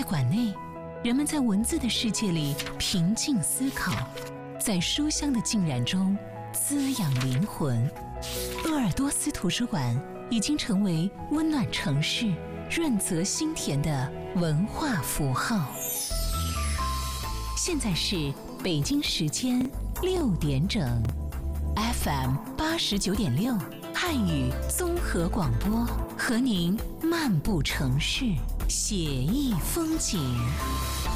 在馆内，人们在文字的世界里平静思考，在书香的浸染中滋养灵魂。鄂尔多斯图书馆已经成为温暖城市、润泽心田的文化符号。现在是北京时间6点整 ，FM 89.6汉语综合广播，和您漫步城市，写意风景。